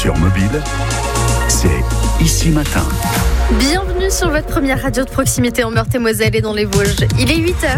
Sur Mobile, c'est Ici Matin. Bienvenue sur votre première radio de proximité en Meurthe-et-Moselle et dans les Vosges. Il est 8h.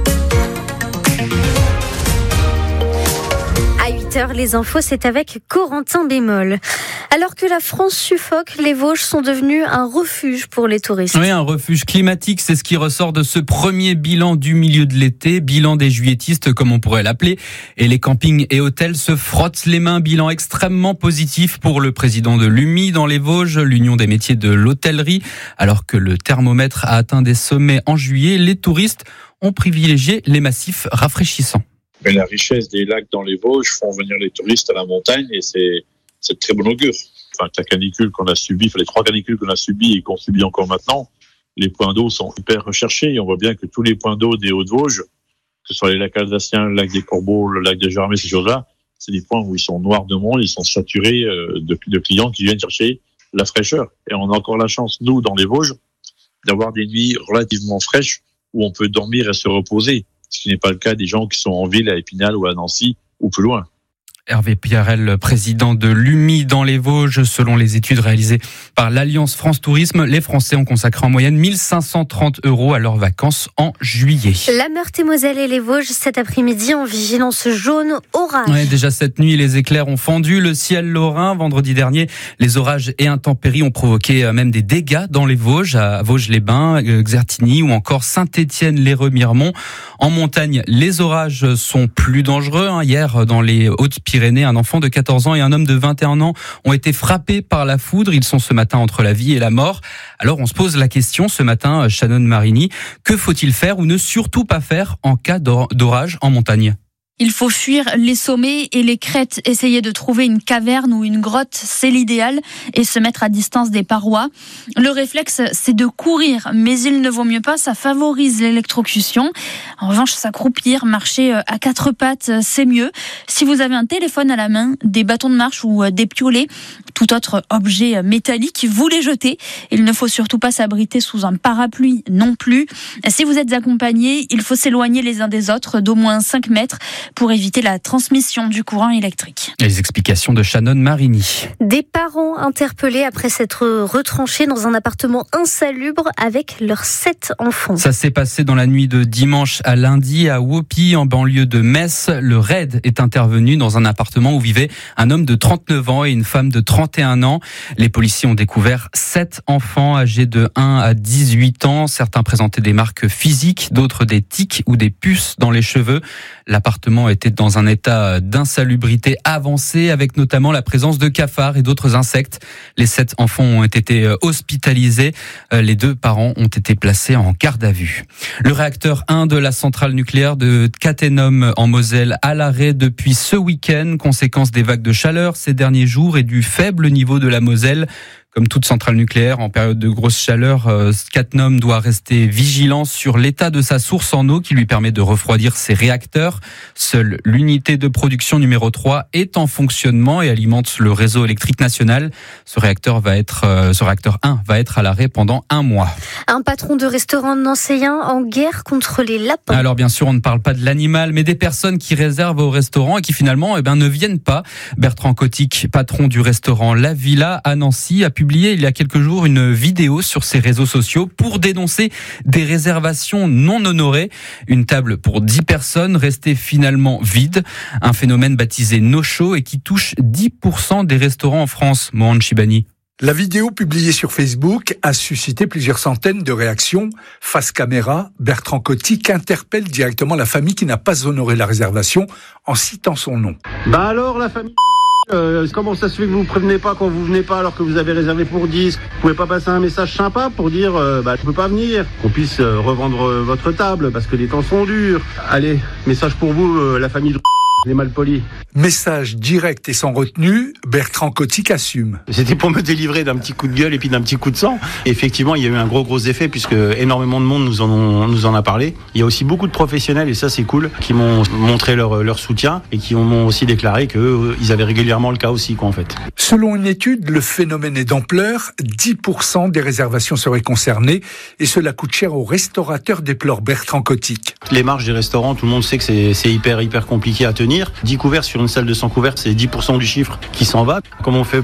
À 8h, les infos, c'est avec Corentin Bémol. Alors que la France suffoque, les Vosges sont devenus un refuge pour les touristes. Oui, un refuge climatique, c'est ce qui ressort de ce premier bilan du milieu de l'été, bilan des juilletistes comme on pourrait l'appeler. Et les campings et hôtels se frottent les mains, bilan extrêmement positif pour le président de l'UMI dans les Vosges, l'Union des métiers de l'hôtellerie. Alors que le thermomètre a atteint des sommets en juillet, les touristes ont privilégié les massifs rafraîchissants. Mais la richesse des lacs dans les Vosges font venir les touristes à la montagne et c'est de très bon augure. Enfin, la canicule qu'on a subie, les 3 canicules qu'on a subies et qu'on subit encore maintenant, les points d'eau sont hyper recherchés et on voit bien que tous les points d'eau des Hauts-de-Vosges, que ce soit les lacs alsaciens, le lac des Corbeaux, le lac des Germais, ces choses-là, c'est des points où ils sont noirs de monde, ils sont saturés de clients qui viennent chercher la fraîcheur. Et on a encore la chance, nous, dans les Vosges, d'avoir des nuits relativement fraîches où on peut dormir et se reposer. Ce qui n'est pas le cas des gens qui sont en ville, à Épinal ou à Nancy ou plus loin. Hervé Pierrel, président de l'UMI dans les Vosges. Selon les études réalisées par l'Alliance France Tourisme, les Français ont consacré en moyenne 1 530 € à leurs vacances en juillet. La Meurthe-et-Moselle et les Vosges cet après-midi en vigilance jaune orage. Ouais, déjà cette nuit, les éclairs ont fendu le ciel lorrain. Vendredi dernier, les orages et intempéries ont provoqué même des dégâts dans les Vosges, à Vosges-les-Bains, Xertigny ou encore Saint-Étienne-les-Remiremont. En montagne, les orages sont plus dangereux. Hier, dans les Hautes-Pyrénées, un enfant de 14 ans et un homme de 21 ans ont été frappés par la foudre. Ils sont ce matin entre la vie et la mort. Alors on se pose la question ce matin, Shannon Marini, que faut-il faire ou ne surtout pas faire en cas d'orage en montagne ? Il faut fuir les sommets et les crêtes, essayer de trouver une caverne ou une grotte, c'est l'idéal, et se mettre à distance des parois. Le réflexe, c'est de courir, mais il ne vaut mieux pas, ça favorise l'électrocution. En revanche, s'accroupir, marcher à 4 pattes, c'est mieux. Si vous avez un téléphone à la main, des bâtons de marche ou des piolets, tout autre objet métallique, vous les jetez. Il ne faut surtout pas s'abriter sous un parapluie non plus. Si vous êtes accompagné, il faut s'éloigner les uns des autres d'au moins 5 mètres pour éviter la transmission du courant électrique. Les explications de Shannon Marini. Des parents interpellés après s'être retranchés dans un appartement insalubre avec leurs 7 enfants. Ça s'est passé dans la nuit de dimanche à lundi à Wopi, en banlieue de Metz. Le raid est intervenu dans un appartement où vivaient un homme de 39 ans et une femme de 31 ans. Les policiers ont découvert 7 enfants âgés de 1 à 18 ans. Certains présentaient des marques physiques, d'autres des tics ou des puces dans les cheveux. L'appartement était dans un état d'insalubrité avancé, avec notamment la présence de cafards et d'autres insectes. Les 7 enfants ont été hospitalisés. Les 2 parents ont été placés en garde à vue. Le réacteur 1 de la centrale nucléaire de Cattenom en Moselle à l'arrêt depuis ce week-end, conséquence des vagues de chaleur ces derniers jours et du faible niveau de la Moselle. Comme toute centrale nucléaire, en période de grosse chaleur, Cattenom doit rester vigilant sur l'état de sa source en eau qui lui permet de refroidir ses réacteurs. Seule l'unité de production numéro 3 est en fonctionnement et alimente le réseau électrique national. Ce réacteur 1 va être à l'arrêt pendant 1 mois. Un patron de restaurant nancéen en guerre contre les lapins. Alors bien sûr, on ne parle pas de l'animal, mais des personnes qui réservent au restaurant et qui finalement ne viennent pas. Bertrand Cotic, patron du restaurant La Villa à Nancy, a publié il y a quelques jours une vidéo sur ses réseaux sociaux pour dénoncer des réservations non honorées. Une table pour 10 personnes restée finalement vide. Un phénomène baptisé no-show et qui touche 10% des restaurants en France. Mohan Chibani. La vidéo publiée sur Facebook a suscité plusieurs centaines de réactions. Face caméra, Bertrand Cotic interpelle directement la famille qui n'a pas honoré la réservation en citant son nom. Alors la famille... comment ça se fait que vous ne prévenez pas quand vous venez pas alors que vous avez réservé pour 10 ? Vous pouvez pas passer un message sympa pour dire je peux pas venir, qu'on puisse revendre votre table parce que les temps sont durs. Allez, message pour vous, la famille de les malpolis. Message direct et sans retenue, Bertrand Cotic assume. C'était pour me délivrer d'un petit coup de gueule et puis d'un petit coup de sang. Et effectivement, il y a eu un gros effet puisque énormément de monde nous en a parlé. Il y a aussi beaucoup de professionnels, et ça c'est cool, qui m'ont montré leur soutien et qui m'ont aussi déclaré qu'ils avaient régulièrement le cas aussi, en fait. Selon une étude, le phénomène est d'ampleur. 10% des réservations seraient concernées et cela coûte cher aux restaurateurs, déplore Bertrand Cotic. Les marges des restaurants, tout le monde sait que c'est hyper compliqué à tenir. 10 couverts sur une salle de 100 couverts, c'est 10% du chiffre qui s'en va. Comment on fait